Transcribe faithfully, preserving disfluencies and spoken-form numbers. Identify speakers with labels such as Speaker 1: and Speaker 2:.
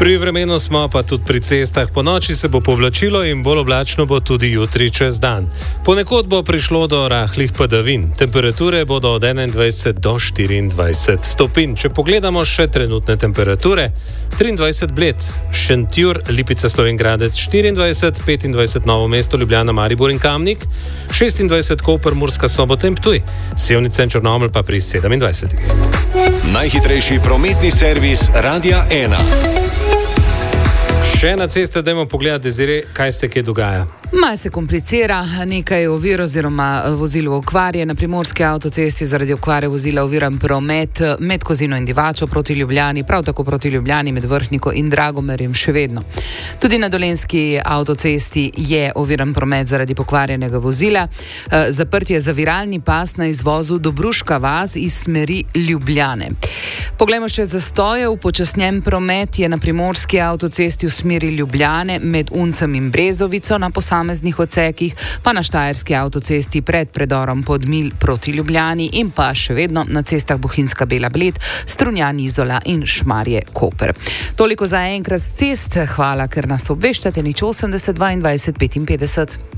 Speaker 1: Pri vremenu smo pa tudi pri cestah. Po noči se bo povlačilo in bolj oblačno bo tudi jutri čez dan. Ponekod bo prišlo do rahlih padavin. Temperature bodo od enaindvajset do štiriindvajset stopinj. Če pogledamo še trenutne temperature, triindvajset Bled, Šentjur, Lipica, Slovenj Gradec štiriindvajset, petindvajset Novo mesto, Ljubljana, Maribor in Kamnik, šestindvajset Koper, Murska Sobota in Ptuj, Sevnica in Črnomelj pa pri sedemindvajsetih.
Speaker 2: Najhitrejši prometni servis Radia ena.
Speaker 1: Še na ceste dajmo pogledati, Desire, kaj se kje dogaja.
Speaker 3: Malo se komplicira, nekaj ovir oziroma vozil v okvarje. Na primorski avtocesti zaradi okvare vozila oviran promet med Kozino in Divačo proti Ljubljani, prav tako proti Ljubljani med Vrhniko in Dragomerjem še vedno. Tudi na dolenjski avtocesti je oviran promet zaradi pokvarjenega vozila. Zaprt je zaviralni pas na izvozu Dobruška vas iz smeri Ljubljane. Poglejmo še zastoje. Upočasnjen promet je na primorski avtocesti v smeri Ljubljane med Uncem in Brezovico na posameznih odsekih, pa na štajerski avtocesti pred predorom Podmilj proti Ljubljani in pa še vedno na cestah Bohinjska Bela Bled, Strunjan Izola in Šmarje Koper. Toliko za enkrat z cest. Hvala, ker nas obveščate. Nič osemdeset dvaindvajset petinpetdeset.